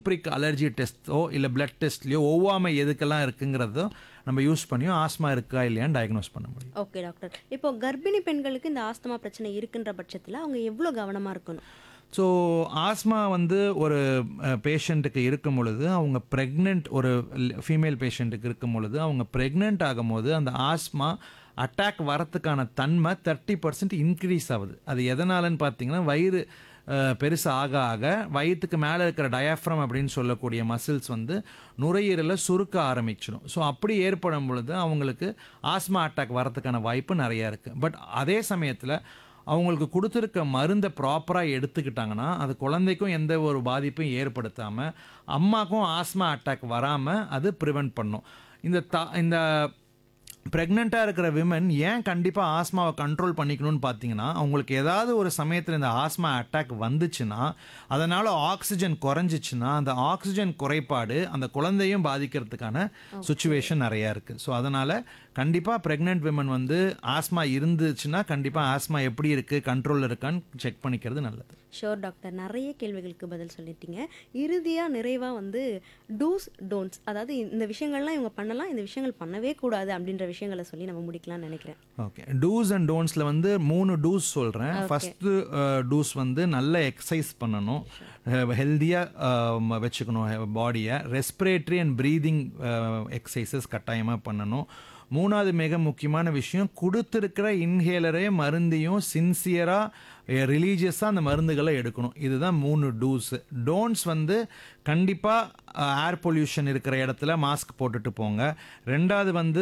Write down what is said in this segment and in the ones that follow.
பிரிக் allergy டெஸ்ட்டோ இல்லை blood டெஸ்ட்லையோ ஒவ்வாமை எதுக்கெல்லாம் இருக்குங்கிறதோ நம்ம யூஸ் பண்ணியும் ஆஸ்மா இருக்கா இல்லையான்னு டயக்னோஸ் பண்ண முடியும். Okay doctor. இப்போ கர்ப்பிணி பெண்களுக்கு இந்த ஆஸ்துமா பிரச்சனை இருக்குன்ற பட்சத்தில் அவங்க எவ்வளோ கவனமாக இருக்கணும்? ஸோ ஆஸ்மா ஒரு பேஷண்ட்டுக்கு இருக்கும் பொழுது அவங்க ப்ரெக்னென்ட் ஒரு ஃபீமேல் பேஷண்ட்டுக்கு இருக்கும் பொழுது அவங்க ப்ரெக்னென்ட் ஆகும்போது அந்த ஆஸ்மா அட்டாக் வரத்துக்கான தன்மை 30% இன்க்ரீஸ் ஆகுது. அது எதனாலன்னு பார்த்தீங்கன்னா வயிறு பெருசு ஆக ஆக வயிற்றுக்கு மேலே இருக்கிற டயாஃப்ரம் அப்படின்னு சொல்லக்கூடிய மசில்ஸ் நுரையீரலை சுருக்க ஆரம்பிச்சிடும். ஸோ அப்படி ஏற்படும் பொழுது அவங்களுக்கு ஆஸ்மா அட்டாக் வரத்துக்கான வாய்ப்பு நிறையா இருக்குது. பட் அதே சமயத்தில் அவங்களுக்கு கொடுத்துருக்க மருந்தை ப்ராப்பராக எடுத்துக்கிட்டாங்கன்னா அது குழந்தைக்கும் எந்த ஒரு பாதிப்பும் ஏற்படுத்தாமல் அம்மாக்கும் ஆஸ்மா அட்டாக் வராமல் அது ப்ரிவெண்ட் பண்ணும். இந்த ப்ரெக்னெண்ட்டாக இருக்கிற விமன் ஏன் கண்டிப்பாக ஆஸ்மாவை கண்ட்ரோல் பண்ணிக்கணும்னு பார்த்தீங்கன்னா அவங்களுக்கு ஏதாவது ஒரு சமயத்தில் இந்த ஆஸ்மா அட்டாக் வந்துச்சுன்னா அதனால் ஆக்சிஜன் குறைஞ்சிச்சுன்னா அந்த ஆக்சிஜன் குறைபாடு அந்த குழந்தையும் பாதிக்கிறதுக்கான சுச்சுவேஷன் நிறையா இருக்குது. ஸோ அதனால் கண்டிப்பாக ப்ரெக்னென்ட் விமன் ஆஸ்மா இருந்துச்சுன்னா கண்டிப்பாக ஆஸ்மா எப்படி இருக்குது கண்ட்ரோலில் இருக்கான்னு செக் பண்ணிக்கிறது நல்லது. ஷோர் டாக்டர், நிறைய கேள்விகளுக்கு பதில் சொல்லிட்டீங்க. இறுதியாக நிறைவாக டூஸ் டோன்ட்ஸ், அதாவது இந்த விஷயங்கள்லாம் இவங்க பண்ணலாம், இந்த விஷயங்கள் பண்ணவே கூடாது அப்படின்ற விஷயங்களை சொல்லி நம்ம முடிக்கலாம்னு நினைக்கிறேன். ஓகே, டூஸ் அண்ட் டோன்ட்ஸில் 3 டூஸ் சொல்கிறேன். ஃபஸ்ட்டு டூஸ் நல்ல எக்ஸசைஸ் பண்ணணும், ஹெல்த்தியாக வச்சுக்கணும் பாடியை, ரெஸ்பிரேட்டரி அண்ட் ப்ரீதிங் எக்ஸசைசஸ் கட்டாயமாக பண்ணணும். 3வது மிக முக்கியமான விஷயம், கொடுத்துருக்கிற இன்ஹேலரே மருந்தையும் சின்சியராக ரிலீஜியஸாக அந்த மருந்துகளை எடுக்கணும். இதுதான் 3 டூஸ். டோன்ட்ஸ் கண்டிப்பாக ஏர் பொல்யூஷன் இருக்கிற இடத்துல மாஸ்க் போட்டுட்டு போங்க. 2வது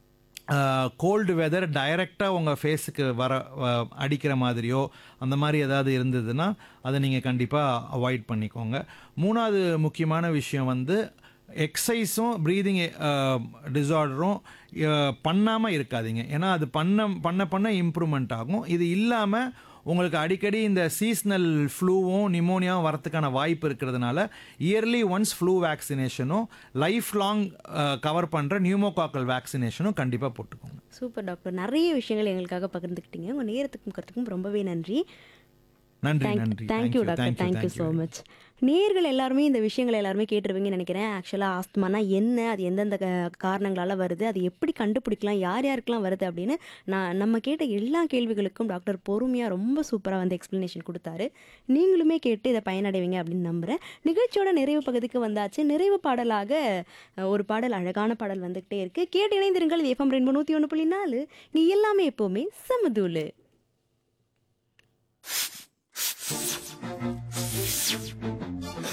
கோல்டு வெதர் டைரெக்டாக உங்கள் ஃபேஸுக்கு அடிக்கிற மாதிரியோ அந்த மாதிரி ஏதாவது இருந்ததுன்னா அதை நீங்கள் கண்டிப்பாக அவாய்ட் பண்ணிக்கோங்க. 3வது முக்கியமான விஷயம் எக்ஸசைஸும் ப்ரீதிங் டிஸார்டரும் பண்ணாமல் இருக்காதீங்க. ஏன்னா அது பண்ண இம்ப்ரூவ்மெண்ட் ஆகும். இது இல்லாமல் உங்களுக்கு அடிக்கடி இந்த சீஸ்னல் ஃப்ளூவும் நிமோனியாவும் வரத்துக்கான வாய்ப்பு இருக்கிறதுனால yearly once flu வேக்சினேஷனும் life long cover பண்ணுற நியூமோகாக்கல் வேக்சினேஷனும் கண்டிப்பாக போட்டுக்கோங்க. சூப்பர் டாக்டர், நிறைய விஷயங்கள் எங்களுக்காக பகிர்ந்துக்கிட்டீங்க. உங்கள் நேரத்துக்கும் கருத்துக்கும் ரொம்பவே நன்றி. நன்றி நன்றி. Thank you doctor, thank you so much. நேர்கள் எல்லாருமே இந்த விஷயங்கள் எல்லாருமே கேட்டுருவீங்கன்னு நினைக்கிறேன். ஆக்சுவலாக ஆஸ்துமானா என்ன, அது எந்தெந்த காரணங்களால் வருது, அது எப்படி கண்டுபிடிக்கலாம், யார் யாருக்கெல்லாம் வருது அப்படின்னு நம்ம கேட்ட எல்லா கேள்விகளுக்கும் டாக்டர் பொறுமையாக ரொம்ப சூப்பராக எக்ஸ்ப்ளனேஷன் கொடுத்தாரு. நீங்களுமே கேட்டு இதை பயனடைவீங்க அப்படின்னு நம்புகிறேன். நிகழ்ச்சியோட நிறைவு பகுதிக்கு வந்தாச்சு. நிறைவு பாடலாக ஒரு பாடல், அழகான பாடல் வந்துகிட்டே இருக்குது. கேட்டு இணைந்திருங்கள். FM ரெயின்போ 101.4 இங்கே எல்லாமே எப்போவுமே சமதூளு.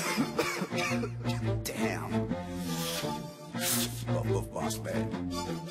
Damn. Boss bad.